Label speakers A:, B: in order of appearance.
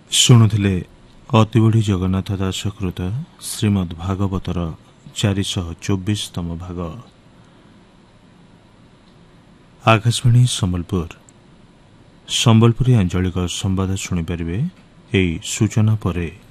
A: ଶୁଣୁଥିଲେ ଅତିବଡ଼ି ଜଗନ୍ନାଥ ଦାସ କୃତ ଶ୍ରୀମଦ୍ ଭାଗବତର 424ତମ ଭାଗ। ଆକାଶବାଣୀ ସମ୍ବଲପୁର ସମ୍ବଲପୁରୀ ଆଞ୍ଚଳିକ ସମ୍ବାଦ ଶୁଣିପାରିବେ। ଏହି ସୂଚନା ପରେ